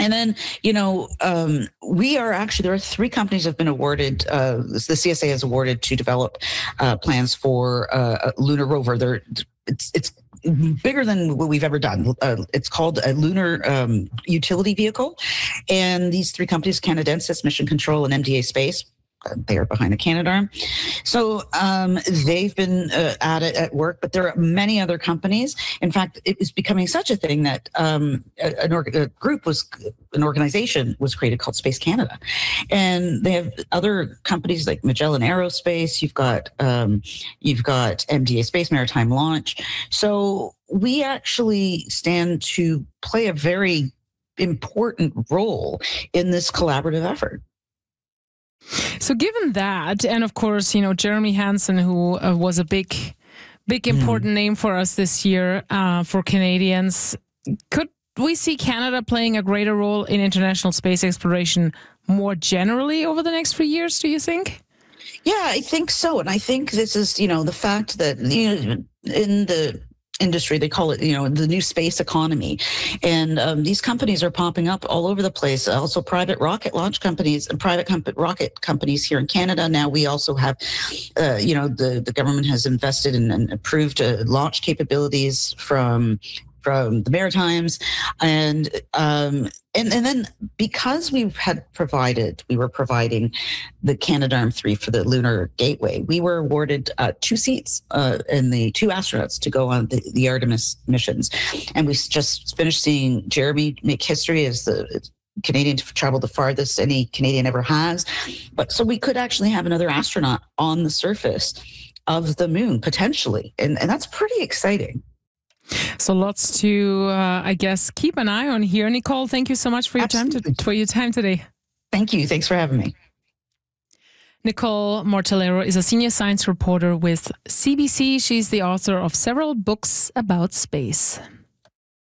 And then, we are actually, there are 3 companies that have been awarded, the CSA has awarded to develop plans for a lunar rover. It's bigger than what we've ever done. It's called a lunar utility vehicle. And these 3 companies, Canadensis, Mission Control, and MDA Space, they are behind the Canadarm. So they've been at work, but there are many other companies. In fact, it is becoming such a thing that an organization was created called Space Canada. And they have other companies like Magellan Aerospace, you've got MDA Space, Maritime Launch. So we actually stand to play a very important role in this collaborative effort. So given that, and of course, Jeremy Hansen, who was a big important name for us this year for Canadians, could we see Canada playing a greater role in international space exploration more generally over the next few years, do you think? Yeah, I think so. And I think this is, the fact that in the industry, they call it, the new space economy. And these companies are popping up all over the place. Also private rocket launch companies and rocket companies here in Canada. Now we also have, the government has invested in and approved launch capabilities from the Maritimes, and then because we were providing the Canadarm3 for the Lunar Gateway, we were awarded 2 seats and the 2 astronauts to go on the Artemis missions, and we just finished seeing Jeremy make history as the Canadian to travel the farthest any Canadian ever has. But so we could actually have another astronaut on the surface of the moon potentially, and that's pretty exciting. So lots to, keep an eye on here. Nicole, thank you so much for your time today. Thank you. Thanks for having me. Nicole Mortellero is a senior science reporter with CBC. She's the author of several books about space.